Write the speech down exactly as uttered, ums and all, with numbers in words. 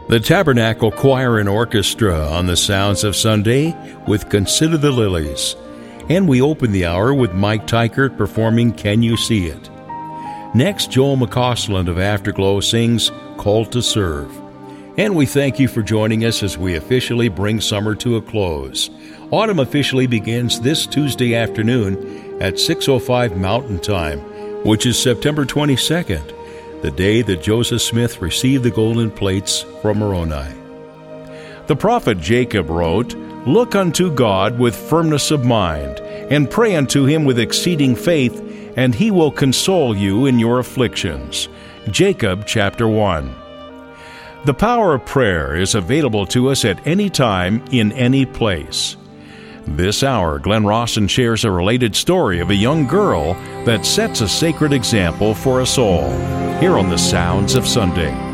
The Tabernacle Choir and Orchestra on the Sounds of Sunday with Consider the Lilies. And we open the hour with Mike Tykert performing Can You See It? Next, Joel McCausland of Afterglow sings Called to Serve. And we thank you for joining us as we officially bring summer to a close. Autumn officially begins this Tuesday afternoon at six oh five Mountain Time, which is September twenty-second, the day that Joseph Smith received the golden plates from Moroni. The prophet Jacob wrote, "Look unto God with firmness of mind, and pray unto him with exceeding faith, and he will console you in your afflictions." Jacob chapter one. The power of prayer is available to us at any time, in any place. This hour, Glenn Rawson shares a related story of a young girl that sets a sacred example for us all, here on the Sounds of Sunday.